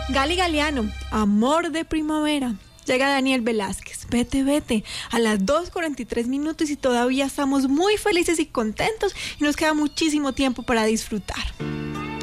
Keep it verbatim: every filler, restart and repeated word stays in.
Gali Galeano, Amor de Primavera. Llega Daniel Velázquez, Vete, vete, a las dos cuarenta y tres minutos y todavía estamos muy felices y contentos y nos queda muchísimo tiempo para disfrutar.